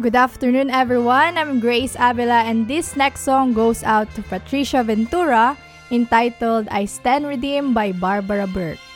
Good afternoon, everyone. I'm Grace Avila, and this next song goes out to Patricia Ventura, entitled I Stand Redeemed by Barbara Burke.